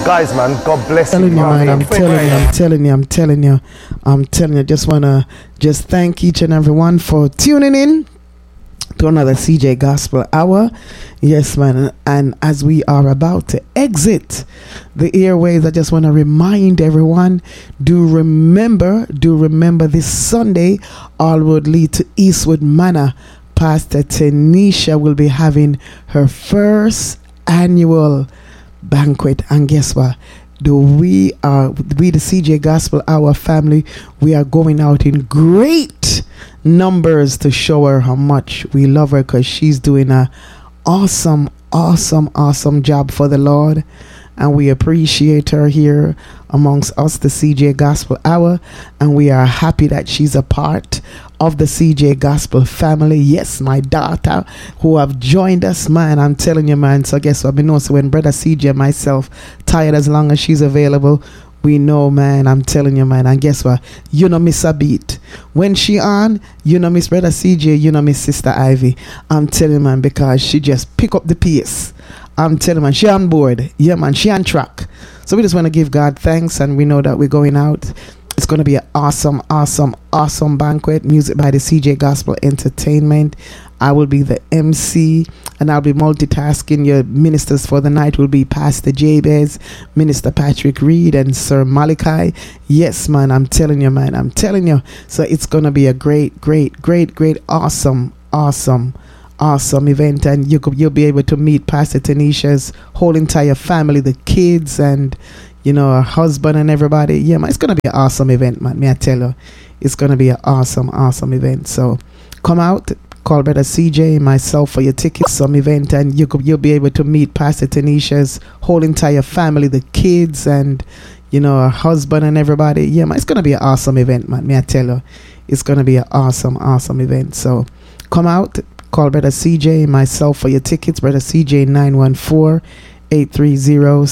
Guys, man, God bless you. Telling you, man, I'm telling you. Just wanna thank each and every one for tuning in to another CJ Gospel Hour. Yes, man. And as we are about to exit the airways, I just want to remind everyone, do remember this Sunday, all would lead to Eastwood Manor. Pastor Tanisha will be having her first annual banquet, and guess what? We the CJ Gospel Hour family, we are going out in great numbers to show her how much we love her, because she's doing a awesome job for the Lord, and we appreciate her here amongst us, the CJ Gospel Hour, and we are happy that she's a part of the CJ Gospel family. Yes, my daughter who have joined us, man, I'm telling you, man. So guess what? I know, so when Brother CJ and myself tired, as long as she's available, we know, man, I'm telling you, man. And guess what? You know, miss a beat. When she on, you know, miss Brother CJ, you know, miss Sister Ivy. I'm telling you, man, because she just pick up the pace. I'm telling you, man, she on board. Yeah, man, she on track. So we just want to give God thanks, and we know that we're going out. It's going to be an awesome banquet. Music by the CJ Gospel Entertainment. I will be the MC, and I'll be multitasking. Your ministers for the night will be Pastor Jabez, Minister Patrick Reed, and Sir Malachi. Yes, man, I'm telling you, man. I'm telling you. So it's going to be a great, awesome event, and you'll be able to meet Pastor Tanisha's whole entire family, the kids, and you know, her husband and everybody. Yeah, man, it's gonna be an awesome event, man. May I tell you, it's gonna be an awesome event. So come out, call Brother CJ, myself for your tickets, some event, and you'll be able to meet Pastor Tanisha's whole entire family, the kids, and you know, her husband and everybody. Yeah, man, it's gonna be an awesome event, man. May I tell you, it's gonna be an awesome event. So come out, call Brother CJ, myself for your tickets. Brother CJ 914-830